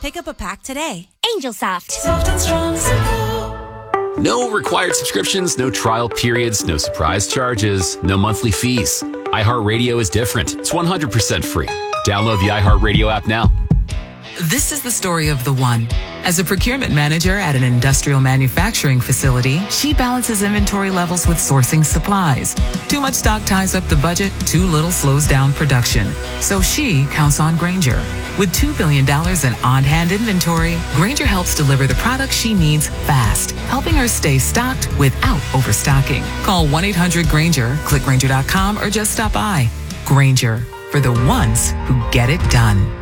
Pick up a pack today. Angel Soft. Soft and strong, simple. No required subscriptions, no trial periods, no surprise charges, no monthly fees. iHeartRadio is different. It's 100% free. Download the iHeartRadio app now. This is the story of the one. As a procurement manager at an industrial manufacturing facility, she balances inventory levels with sourcing supplies. Too much stock ties up the budget, too little slows down production. So she counts on Grainger. With $2 billion in on-hand inventory, Grainger helps deliver the products she needs fast, helping her stay stocked without overstocking. Call 1-800-GRAINGER, click Grainger.com, or just stop by. Grainger, for the ones who get it done.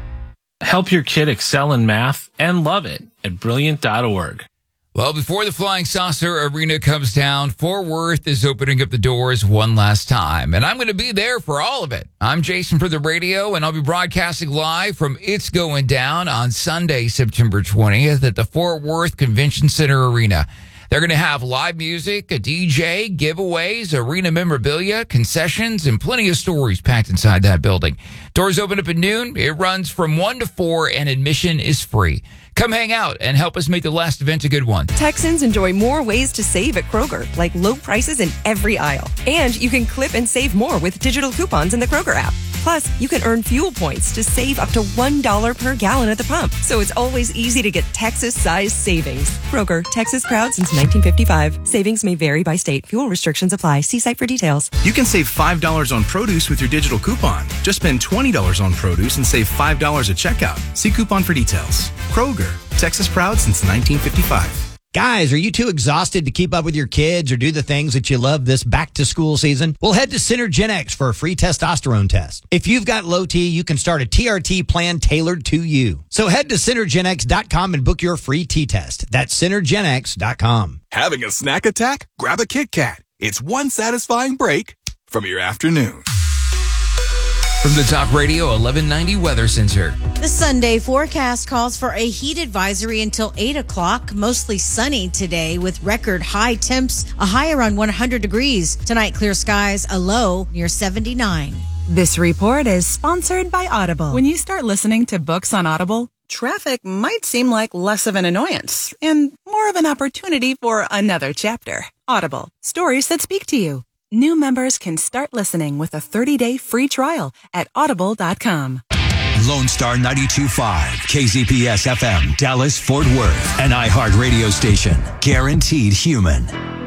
Help your kid excel in math and love it at Brilliant.org. Well, before the Flying Saucer Arena comes down, Fort Worth is opening up the doors one last time, and I'm going to be there for all of it. I'm Jason for the radio, and I'll be broadcasting live from It's Going Down on Sunday, September 20th at the Fort Worth Convention Center Arena. They're going to have live music, a DJ, giveaways, arena memorabilia, concessions, and plenty of stories packed inside that building. Doors open up at noon. It runs from 1 to 4, and admission is free. Come hang out and help us make the last event a good one. Texans enjoy more ways to save at Kroger, like low prices in every aisle. And you can clip and save more with digital coupons in the Kroger app. Plus, you can earn fuel points to save up to $1 per gallon at the pump. So it's always easy to get Texas-sized savings. Kroger, Texas proud since 1955. Savings may vary by state. Fuel restrictions apply. See site for details. You can save $5 on produce with your digital coupon. Just spend $20 on produce and save $5 at checkout. See coupon for details. Kroger, Texas proud since 1955. Guys, are you too exhausted to keep up with your kids or do the things that you love this back-to-school season? Well, head to Synergen for a free testosterone test. If you've got low T, you can start a TRT plan tailored to you. So head to Synergenx.com and book your free T-test. That's Synergenx.com. Having a snack attack? Grab a Kit Kat. It's one satisfying break from your afternoon. From the Talk Radio 1190 Weather Center. The Sunday forecast calls for a heat advisory until 8 o'clock. Mostly sunny today with record high temps, a high around 100 degrees. Tonight, clear skies, a low near 79. This report is sponsored by Audible. When you start listening to books on Audible, traffic might seem like less of an annoyance and more of an opportunity for another chapter. Audible, stories that speak to you. New members can start listening with a 30-day free trial at audible.com. Lone Star 92.5, KZPS FM, Dallas, Fort Worth, an iHeart radio station. Guaranteed human.